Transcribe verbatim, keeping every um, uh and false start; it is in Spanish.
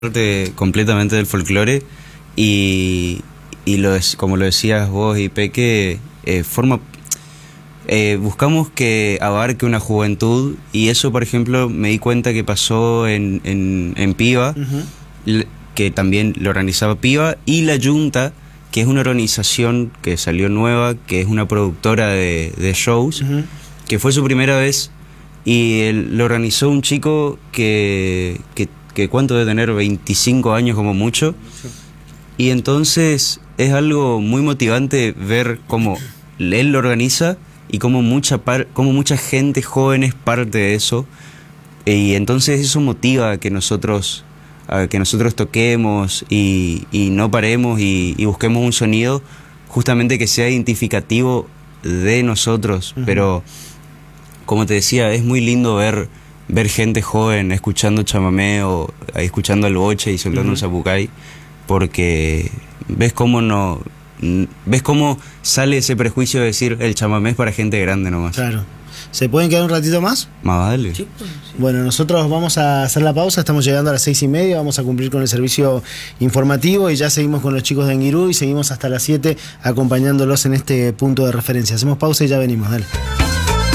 parte completamente del folclore y, y lo es, como lo decías vos y Peque, eh, forma, eh, buscamos que abarque una juventud y eso, por ejemplo, me di cuenta que pasó en, en, en Piva, uh-huh. que también lo organizaba Piva, y La Yunta, que es una organización que salió nueva, que es una productora de, de shows, uh-huh. que fue su primera vez y él, lo organizó un chico que... que que cuánto debe tener, veinticinco años como mucho, sí. Y entonces es algo muy motivante ver cómo él lo organiza y cómo mucha, par, cómo mucha gente joven es parte de eso, y entonces eso motiva a que nosotros, a que nosotros toquemos y, y no paremos y, y busquemos un sonido justamente que sea identificativo de nosotros, uh-huh. Pero como te decía, es muy lindo ver ver gente joven escuchando chamamé o escuchando el boche y soltando uh-huh. un zapucay, porque ves cómo no ves cómo sale ese prejuicio de decir el chamamé es para gente grande nomás. Claro. ¿Se pueden quedar un ratito más? Más vale. Sí, pues, sí. Bueno, nosotros vamos a hacer la pausa, estamos llegando a las seis y media, vamos a cumplir con el servicio informativo y ya seguimos con los chicos de Anguirú y seguimos hasta las siete acompañándolos en este punto de referencia. Hacemos pausa y ya venimos, dale.